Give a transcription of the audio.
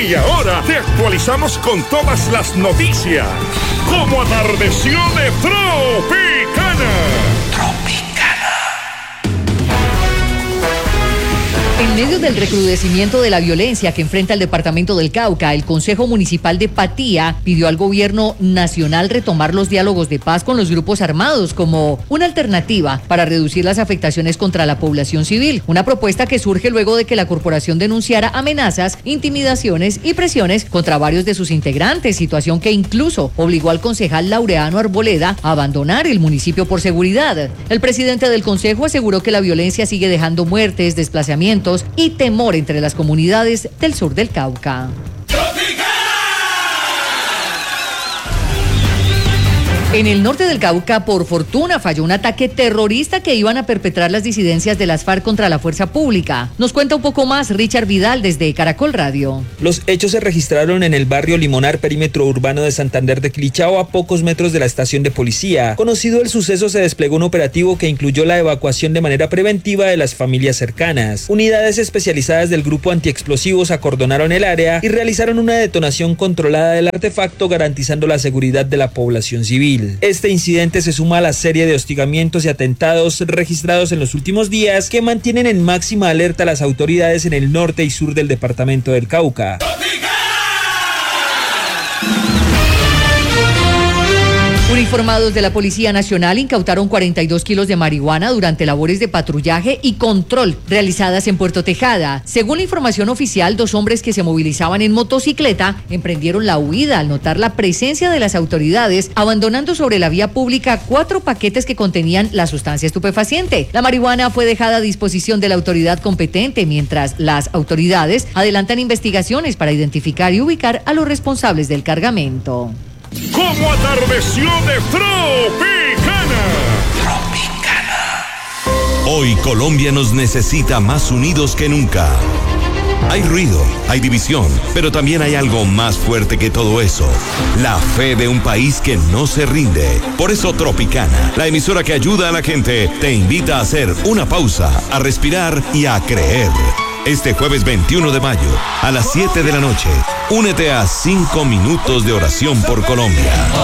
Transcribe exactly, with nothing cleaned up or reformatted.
Y ahora te actualizamos con todas las noticias. Como atardeció de Tropicana. En medio del recrudecimiento de la violencia que enfrenta el departamento del Cauca, el Consejo Municipal de Patía pidió al gobierno nacional retomar los diálogos de paz con los grupos armados como una alternativa para reducir las afectaciones contra la población civil. Una propuesta que surge luego de que la corporación denunciara amenazas, intimidaciones y presiones contra varios de sus integrantes, situación que incluso obligó al concejal Laureano Arboleda a abandonar el municipio por seguridad. El presidente del consejo aseguró que la violencia sigue dejando muertes, desplazamientos y temor entre las comunidades del sur del Cauca. En el norte del Cauca, por fortuna, falló un ataque terrorista que iban a perpetrar las disidencias de las FARC contra la fuerza pública. Nos cuenta un poco más Richard Vidal desde Caracol Radio. Los hechos se registraron en el barrio Limonar, perímetro urbano de Santander de Quilichao, a pocos metros de la estación de policía. Conocido el suceso, se desplegó un operativo que incluyó la evacuación de manera preventiva de las familias cercanas. Unidades especializadas del grupo antiexplosivos acordonaron el área y realizaron una detonación controlada del artefacto, garantizando la seguridad de la población civil. Este incidente se suma a la serie de hostigamientos y atentados registrados en los últimos días que mantienen en máxima alerta a las autoridades en el norte y sur del departamento del Cauca. Uniformados de la Policía Nacional incautaron cuarenta y dos kilos de marihuana durante labores de patrullaje y control realizadas en Puerto Tejada. Según la información oficial, dos hombres que se movilizaban en motocicleta emprendieron la huida al notar la presencia de las autoridades, abandonando sobre la vía pública cuatro paquetes que contenían la sustancia estupefaciente. La marihuana fue dejada a disposición de la autoridad competente, mientras las autoridades adelantan investigaciones para identificar y ubicar a los responsables del cargamento. Como atardeció de Tropicana. Tropicana. Hoy Colombia nos necesita más unidos que nunca. Hay ruido, hay división, pero también hay algo más fuerte que todo eso: la fe de un país que no se rinde. Por eso Tropicana, la emisora que ayuda a la gente, te invita a hacer una pausa, a respirar y a creer. Este jueves veintiuno de mayo, a las siete de la noche, únete a cinco minutos de oración por Colombia.